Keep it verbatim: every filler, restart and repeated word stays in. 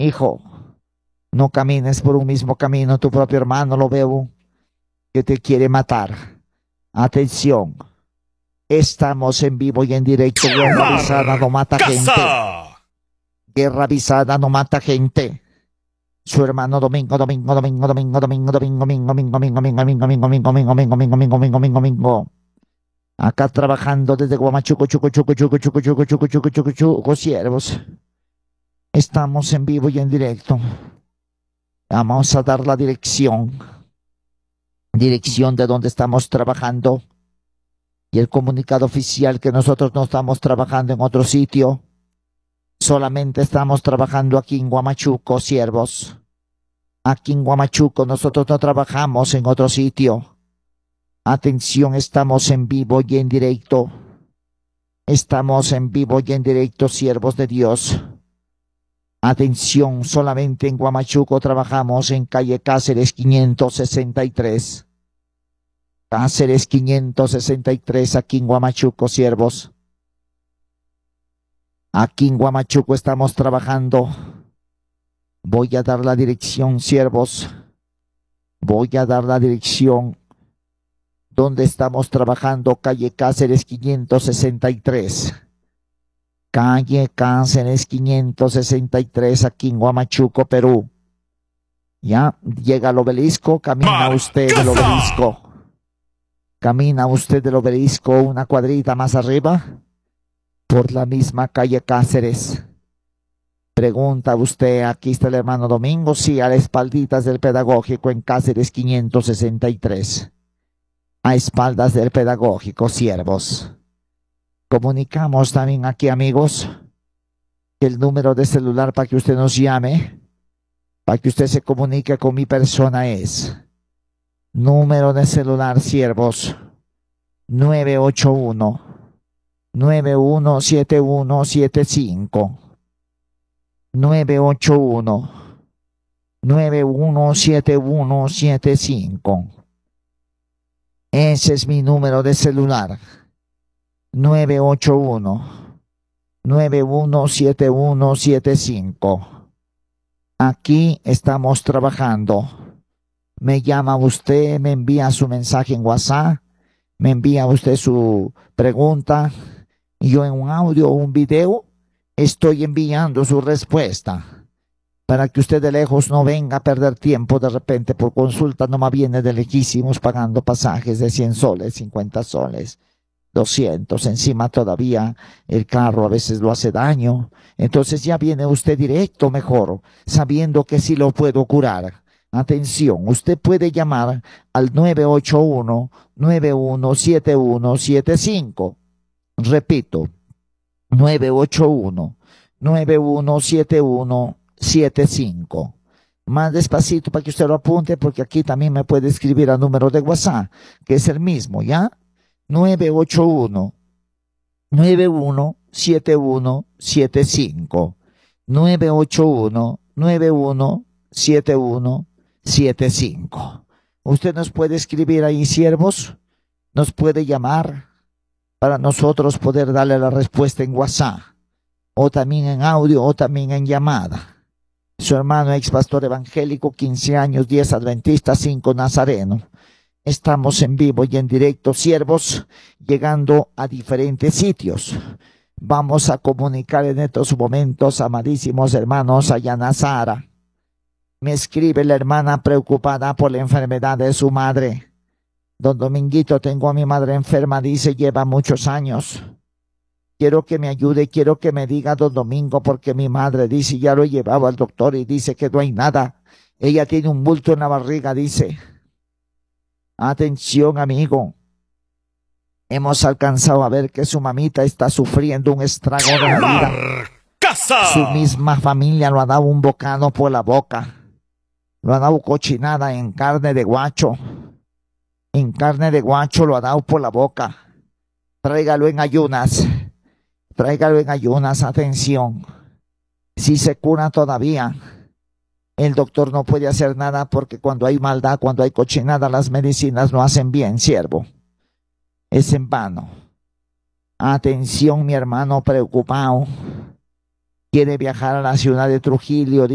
Hijo, no camines por un mismo camino, tu propio hermano lo veo que te quiere matar. Atención, estamos en vivo y en directo. Guerra avisada no mata gente. Guerra avisada no mata gente. Su hermano Domingo, Domingo, Domingo, Domingo, Domingo, Domingo, Domingo, Domingo, Domingo, Domingo, Domingo, Domingo, Domingo, Domingo, Domingo, Domingo, Domingo, Domingo. Acá trabajando desde Guamachuco, Chuco, Chuco, Chuco, Chuco, Chuco, Chuco, Chuco, Chuco, Chuco, siervos. Estamos en vivo y en directo. Vamos a dar la dirección. Dirección de donde estamos trabajando. Y el comunicado oficial que nosotros no estamos trabajando en otro sitio. Solamente estamos trabajando aquí en Guamachuco, siervos. Aquí en Guamachuco nosotros no trabajamos en otro sitio. Atención, estamos en vivo y en directo. Estamos en vivo y en directo, siervos de Dios. Atención, solamente en Guamachuco trabajamos en calle Cáceres quinientos sesenta y tres. Cáceres quinientos sesenta y tres, aquí en Guamachuco, siervos. Aquí en Guamachuco estamos trabajando. Voy a dar la dirección, siervos. Voy a dar la dirección donde estamos trabajando, calle Cáceres quinientos sesenta y tres. Calle Cáceres quinientos sesenta y tres, aquí en Guamachuco, Perú. Ya llega el obelisco, camina usted del obelisco. Camina usted del obelisco una cuadrita más arriba, por la misma calle Cáceres. Pregunta usted, aquí está el hermano Domingo, sí, a las espalditas del pedagógico en Cáceres quinientos sesenta y tres. A espaldas del pedagógico, siervos. Comunicamos también aquí, amigos, el número de celular para que usted nos llame, para que usted se comunique con mi persona es número de celular, siervos, nueve ocho uno, nueve uno siete uno siete cinco. nueve ocho uno, nueve uno siete uno siete cinco. Ese es mi número de celular. nueve ocho uno, nueve uno siete uno siete cinco. Aquí estamos trabajando. Me llama usted, me envía su mensaje en WhatsApp, me envía usted su pregunta, y yo en un audio o un video estoy enviando su respuesta. Para que usted de lejos no venga a perder tiempo de repente por consulta, nomás viene de lejísimos pagando pasajes de cien soles, cincuenta soles, doscientos, encima todavía el carro a veces lo hace daño. Entonces ya viene usted directo mejor, sabiendo que sí lo puedo curar. Atención, usted puede llamar al nueve ocho uno, nueve uno siete uno siete cinco. Repito, nueve ocho uno, nueve uno siete uno siete cinco. Más despacito para que usted lo apunte, porque aquí también me puede escribir al número de WhatsApp, que es el mismo, ¿ya? nueve ocho uno, nueve uno siete uno siete cinco. nueve ocho uno, nueve uno siete uno siete cinco. Usted nos puede escribir ahí, siervos, nos puede llamar para nosotros poder darle la respuesta en WhatsApp, o también en audio, o también en llamada. Su hermano ex pastor evangélico, quince años, diez adventistas, cinco nazareno. Estamos en vivo y en directo, siervos, llegando a diferentes sitios. Vamos a comunicar en estos momentos, amadísimos hermanos, a Yanazara. Me escribe la hermana preocupada por la enfermedad de su madre. Don Dominguito, tengo a mi madre enferma, dice, lleva muchos años. Quiero que me ayude, quiero que me diga, don Domingo, porque mi madre dice, ya lo he llevado al doctor y dice que no hay nada. Ella tiene un bulto en la barriga, dice. Atención, amigo. Hemos alcanzado a ver que su mamita está sufriendo un estrago de la vida. Su misma familia lo ha dado un bocado por la boca. Lo ha dado cochinada en carne de guacho. En carne de guacho lo ha dado por la boca. Tráigalo en ayunas. Tráigalo en ayunas, atención. Si se cura todavía, el doctor no puede hacer nada, porque cuando hay maldad, cuando hay cochinada, las medicinas no hacen bien, siervo. Es en vano. Atención, mi hermano preocupado. Quiere viajar a la ciudad de Trujillo.